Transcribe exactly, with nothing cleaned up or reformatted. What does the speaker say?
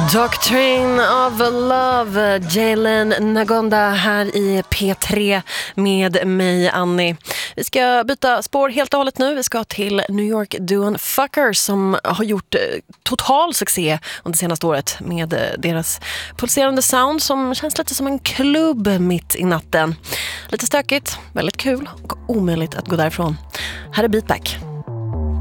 Doctrine of Love, Jalen Nagonda här i P tre med mig, Annie. Vi ska byta spår helt och hållet nu. Vi ska till New York-duon Fuckers som har gjort total succé under senaste året med deras pulserande sound som känns lite som en klubb mitt i natten. Lite stökigt, väldigt kul och omöjligt att gå därifrån. Här är Beatback.